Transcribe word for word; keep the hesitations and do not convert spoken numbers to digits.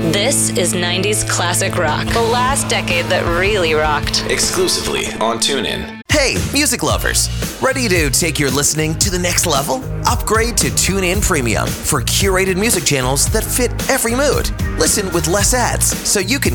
This is nineties classic rock. The last decade that really rocked. Exclusively on TuneIn. Hey, music lovers. Ready to take your listening to the next level? Upgrade to TuneIn Premium for curated music channels that fit every mood. Listen with less ads so you can